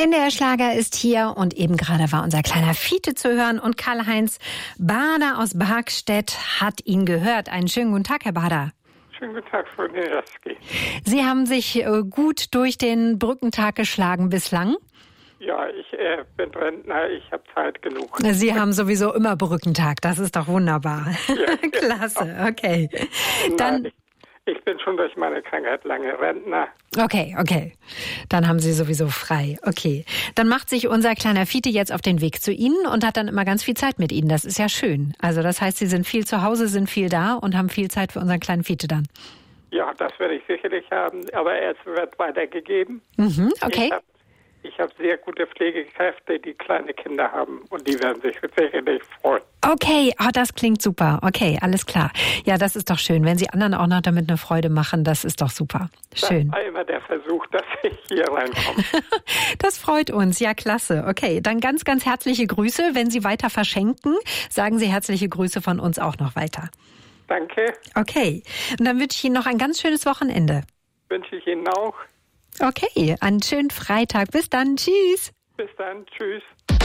NDR Schlager ist hier und eben gerade war unser kleiner Fiete zu hören und Karl-Heinz Bader aus Barkstedt hat ihn gehört. Einen schönen guten Tag, Herr Bader. Schönen guten Tag, Frau Neraski. Sie haben sich gut durch den Brückentag geschlagen bislang? Ja, ich bin Rentner, ich habe Zeit genug. Sie haben sowieso immer Brückentag, das ist doch wunderbar. Ja, klasse, okay. Dann ich bin schon durch meine Krankheit lange Rentner. Okay. Dann haben Sie sowieso frei. Okay. Dann macht sich unser kleiner Fiete jetzt auf den Weg zu Ihnen und hat dann immer ganz viel Zeit mit Ihnen. Das ist ja schön. Also das heißt, Sie sind viel zu Hause, sind viel da und haben viel Zeit für unseren kleinen Fiete dann. Ja, das werde ich sicherlich haben, aber es wird weitergegeben. Okay. Ich habe sehr gute Pflegekräfte, die kleine Kinder haben und die werden sich sicherlich freuen. Okay, das klingt super. Okay, alles klar. Ja, das ist doch schön. Wenn Sie anderen auch noch damit eine Freude machen, das ist doch super. Schön. Das war immer der Versuch, dass ich hier reinkomme. Das freut uns. Ja, klasse. Okay, dann ganz, ganz herzliche Grüße. Wenn Sie weiter verschenken, sagen Sie herzliche Grüße von uns auch noch weiter. Danke. Okay, und dann wünsche ich Ihnen noch ein ganz schönes Wochenende. Wünsche ich Ihnen auch. Okay, einen schönen Freitag. Bis dann. Tschüss. Bis dann. Tschüss.